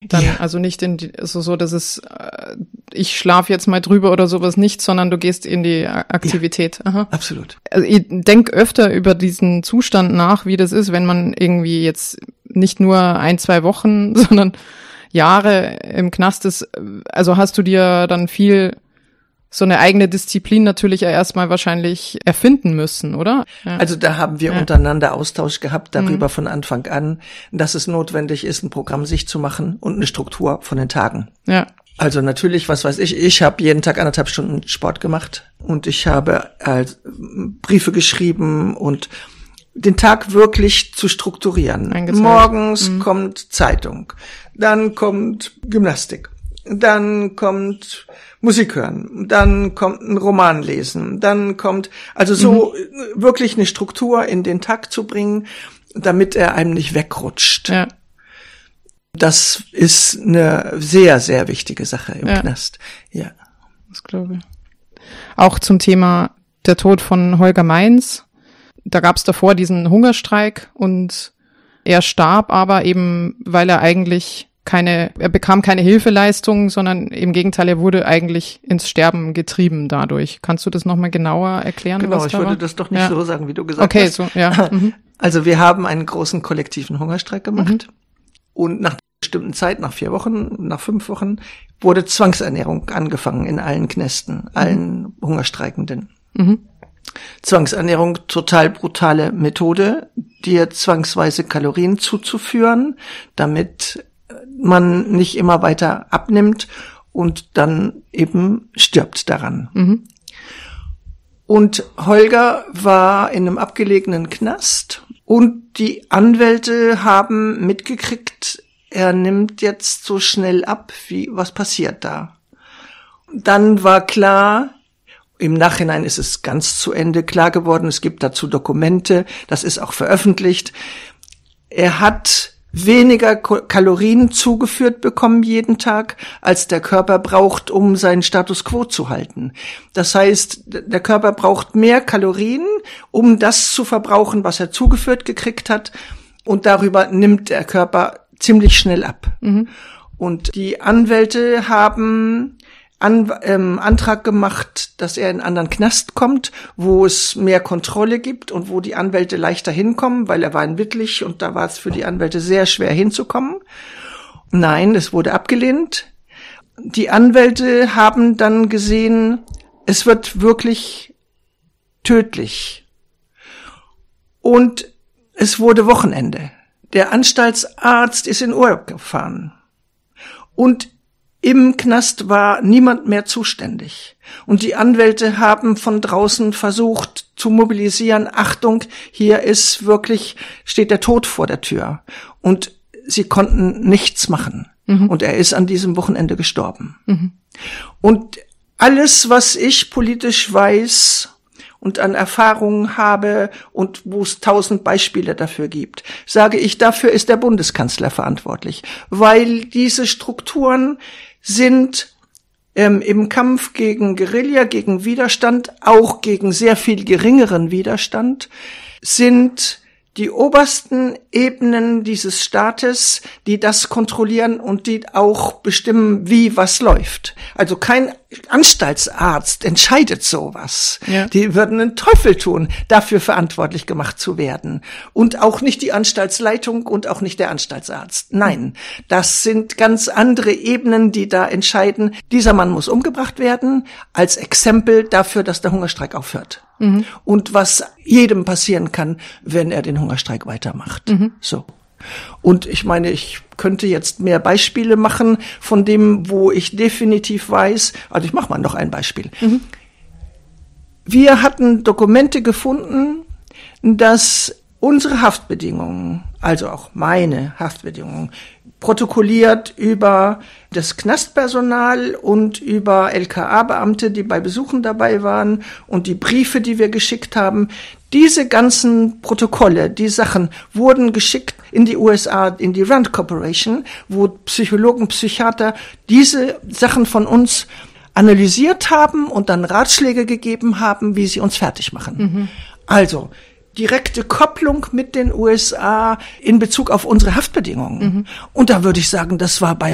Dann, ja. Also nicht so, dass es, ich schlafe jetzt mal drüber oder sowas nicht, sondern du gehst in die Aktivität. Ja, aha. Absolut. Also ich denke öfter über diesen Zustand nach, wie das ist, wenn man irgendwie jetzt nicht nur 1-2 Wochen, sondern Jahre im Knast ist. Also hast du dir dann viel so eine eigene Disziplin natürlich erstmal wahrscheinlich erfinden müssen, oder? Ja. Also da haben wir untereinander Austausch gehabt darüber von Anfang an, dass es notwendig ist, ein Programm sich zu machen und eine Struktur von den Tagen. Ja. Also natürlich, was weiß ich habe jeden Tag 1,5 Stunden Sport gemacht und ich habe Briefe geschrieben und den Tag wirklich zu strukturieren. Morgens kommt Zeitung, dann kommt Gymnastik, dann kommt Musik hören, dann kommt ein Roman lesen, dann kommt, also so wirklich eine Struktur in den Tag zu bringen, damit er einem nicht wegrutscht. Ja. Das ist eine sehr, sehr wichtige Sache im Knast. Ja. Das glaube ich. Auch zum Thema der Tod von Holger Meins. Da gab es davor diesen Hungerstreik und er starb aber eben, weil er eigentlich er bekam keine Hilfeleistung, sondern im Gegenteil, er wurde eigentlich ins Sterben getrieben dadurch. Kannst du das nochmal genauer erklären? Genau, was ich da würde war? das doch nicht so sagen, wie du gesagt hast. Okay, so, ja. Also wir haben einen großen kollektiven Hungerstreik gemacht und nach einer bestimmten Zeit, nach 4 Wochen, nach 5 Wochen, wurde Zwangsernährung angefangen in allen Knästen, allen Hungerstreikenden. Zwangsernährung, total brutale Methode, dir zwangsweise Kalorien zuzuführen, damit man nicht immer weiter abnimmt und dann eben stirbt daran. Und Holger war in einem abgelegenen Knast und die Anwälte haben mitgekriegt, er nimmt jetzt so schnell ab, was passiert da? Dann war klar, im Nachhinein ist es ganz zu Ende klar geworden, es gibt dazu Dokumente, das ist auch veröffentlicht. Er hat weniger Kalorien zugeführt bekommen jeden Tag, als der Körper braucht, um seinen Status quo zu halten. Das heißt, der Körper braucht mehr Kalorien, um das zu verbrauchen, was er zugeführt gekriegt hat. Und darüber nimmt der Körper ziemlich schnell ab. Und die Anwälte haben Antrag gemacht, dass er in einen anderen Knast kommt, wo es mehr Kontrolle gibt und wo die Anwälte leichter hinkommen, weil er war in Wittlich und da war es für die Anwälte sehr schwer hinzukommen. Nein, es wurde abgelehnt. Die Anwälte haben dann gesehen, es wird wirklich tödlich. Und es wurde Wochenende. Der Anstaltsarzt ist in Urlaub gefahren. Und im Knast war niemand mehr zuständig. Und die Anwälte haben von draußen versucht zu mobilisieren, Achtung, hier steht der Tod vor der Tür. Und sie konnten nichts machen. Und er ist an diesem Wochenende gestorben. Und alles, was ich politisch weiß und an Erfahrungen habe und wo es 1000 Beispiele dafür gibt, sage ich, dafür ist der Bundeskanzler verantwortlich. Weil diese Strukturen sind im Kampf gegen Guerilla, gegen Widerstand, auch gegen sehr viel geringeren Widerstand, sind die obersten Ebenen dieses Staates, die das kontrollieren und die auch bestimmen, wie was läuft. Also kein Anstaltsarzt entscheidet sowas. Ja. Die würden einen Teufel tun, dafür verantwortlich gemacht zu werden. Und auch nicht die Anstaltsleitung und auch nicht der Anstaltsarzt. Nein, das sind ganz andere Ebenen, die da entscheiden. Dieser Mann muss umgebracht werden, als Exempel dafür, dass der Hungerstreik aufhört. Und was jedem passieren kann, wenn er den Hungerstreik weitermacht. So. Und ich meine, ich könnte jetzt mehr Beispiele machen von dem, wo ich definitiv weiß. Also ich mache mal noch ein Beispiel. Wir hatten Dokumente gefunden, dass unsere Haftbedingungen, also auch meine Haftbedingungen, protokolliert über das Knastpersonal und über LKA-Beamte, die bei Besuchen dabei waren und die Briefe, die wir geschickt haben. Diese ganzen Protokolle, die Sachen wurden geschickt in die USA, in die Rand Corporation, wo Psychologen, Psychiater diese Sachen von uns analysiert haben und dann Ratschläge gegeben haben, wie sie uns fertig machen. Also direkte Kopplung mit den USA in Bezug auf unsere Haftbedingungen. Und da würde ich sagen, das war bei